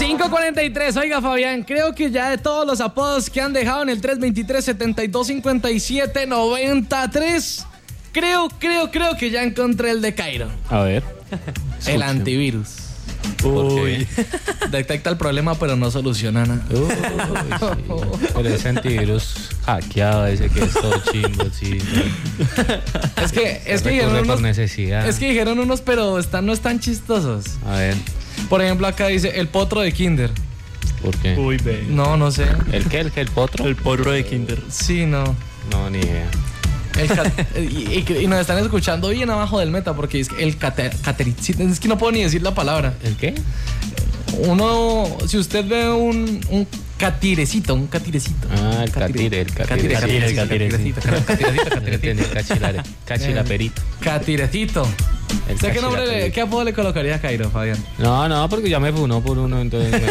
5:43. Oiga, Fabián, creo que ya de todos los apodos que han dejado en el 323-7257-93, creo que ya encontré el de Cairo. A ver. El antivirus. Uy. Detecta el problema, pero no soluciona nada. Uy, sí. Pero ese antivirus hackeado, ese que es todo chimbo, sí. Es que dijeron por unos, necesidad. es que dijeron unos, pero no están chistosos. A ver, Por ejemplo, acá dice el potro de Kinder. ¿por qué? Uy, ve. No sé. ¿El qué? ¿El potro? El porro de Kinder. Sí, no. No, ni idea. Y nos están escuchando bien abajo del meta porque es que el catericito, es que no puedo ni decir la palabra. ¿El qué? Si usted ve un catirecito. Ah, el catire. Cachilaperito. Catirecito. El ¿Usted cachilaperito. qué apodo le colocaría a Cairo, Fabián? No, porque ya me funó por uno, entonces